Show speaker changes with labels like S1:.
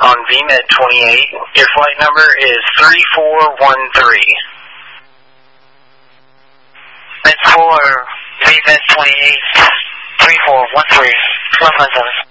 S1: on VMed 28. Your flight number is 3413.
S2: Med 4, VMed 28, 3413, 157.